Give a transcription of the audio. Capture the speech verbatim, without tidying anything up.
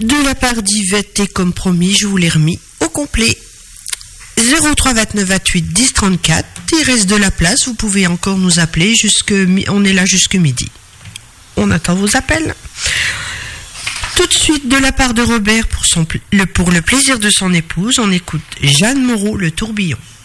De la part d'Yvette, et comme promis, je vous l'ai remis au complet. zéro trois vingt-neuf vingt-huit dix trente-quatre. Il reste de la place. Vous pouvez encore nous appeler. Jusque, on est là jusque midi. On attend vos appels. Tout de suite, de la part de Robert, pour, son, le, pour le plaisir de son épouse, on écoute Jeanne Moreau, le tourbillon.